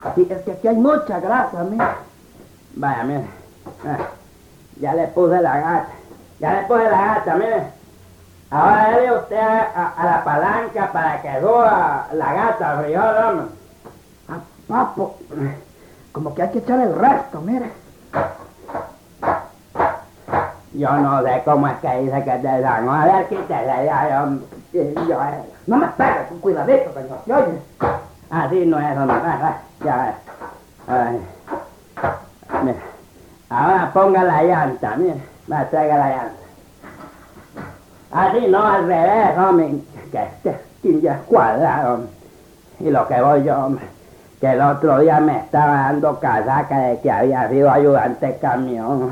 Sí, es que aquí hay mucha grasa, mira. Vaya, mire. Ya le puse la gata. Ya le puse la gata, mire. Ahora dele usted a la palanca para que suba la gata, frijol, hombre. Ah, papo, como que hay que echar el resto, mire. Yo no sé cómo es que dice que te dan. A ver, quítese ya, No me pegue, con cuidadito, señor. ¿Se oye? Así no es, hombre. Ya. Ay. Mira. Ahora ponga la llanta, mire. Va, traiga la llanta. Así no, al revés, hombre. Que este ya es cuadrado, hombre. Y lo que voy yo, hombre. Que el otro día me estaba dando casaca de que había sido ayudante de camión.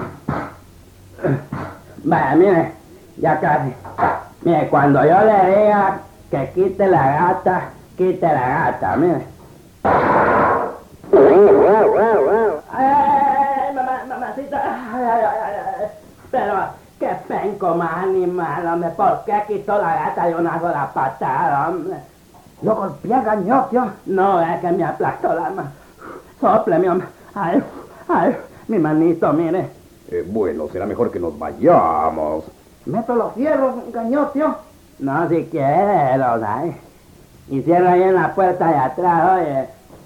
Vaya, mire, ya casi. Mire, cuando yo le diga que quite la gata, mire. Ay, mamacita. Pero, qué penco más animal, hombre. ¿Por qué quitó la gata de una sola patada, hombre? Lo golpeé a Gañote. No, es que me aplastó la mano. Sópleme, hombre. Ay, mi manito, mire. Bueno, será mejor que nos vayamos. Meto los fierros, Gañote. No, si quiere, los hay. Y cierra ahí en la puerta de atrás, oye.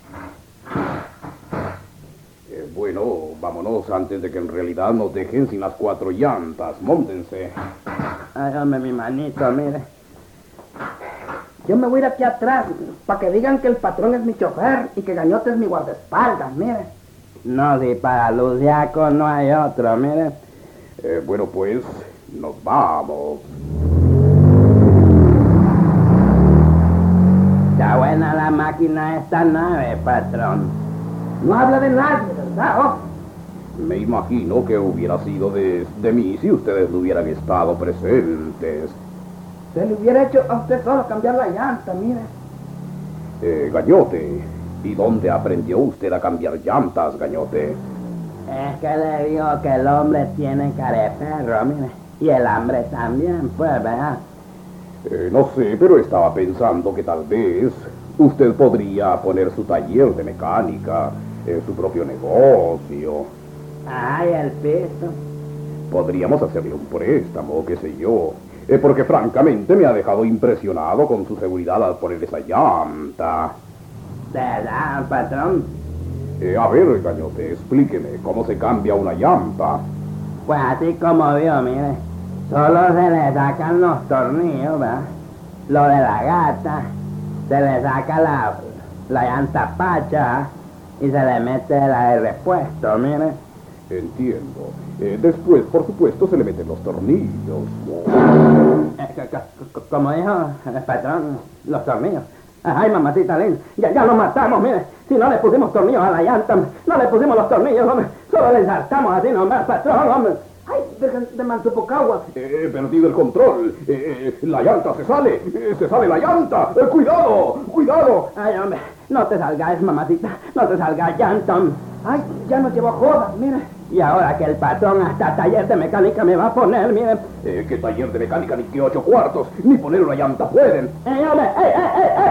Bueno, vámonos antes de que en realidad nos dejen sin las 4 llantas. Móntense. Ay, hombre, mi manito, mire. Yo me voy a ir aquí atrás, para que digan que el patrón es mi chofer y que Gañote es mi guardaespaldas, mire. No, si para Luciaco no hay otro, mire. Bueno, pues, nos vamos. Está buena la máquina de esta nave, patrón. No habla de nadie, ¿verdad? Oh. Me imagino que hubiera sido de mí si ustedes no hubieran estado presentes. Se le hubiera hecho a usted solo cambiar la llanta, mire. Gañote, ¿y dónde aprendió usted a cambiar llantas, Gañote? Es que le digo que el hombre tiene cara de perro, mire. Y el hambre también, pues, ¿verdad? No sé, pero estaba pensando que tal vez usted podría poner su taller de mecánica, su propio negocio. Ay, el piso. Podríamos hacerle un préstamo, qué sé yo. Porque francamente me ha dejado impresionado con su seguridad al poner esa llanta. ¿Verdad, patrón? A ver, Gañote, explíqueme, ¿cómo se cambia una llanta? Pues así como vio, mire. Solo se le sacan los tornillos, ¿verdad? Lo de la gata, se le saca la llanta pacha y se le mete la de repuesto, mire. Entiendo. Después, por supuesto, se le meten los tornillos. Como dijo el patrón, los tornillos. Ay, mamacita linda, ya lo matamos, mire. Si no le pusimos tornillos a la llanta, no le pusimos los tornillos, hombre. Solo le saltamos así nomás, patrón, hombre. Ay, de Mantupocagua. He perdido el control. La llanta se sale la llanta. Cuidado. Ay, hombre, no te salgas, mamacita, no te salgas, llanta. Ay, ya nos llevó a jodas, mire. Y ahora que el patrón hasta taller de mecánica me va a poner, mire. ¿Qué taller de mecánica ni qué 8 cuartos? Ni poner una llanta pueden. Hombre,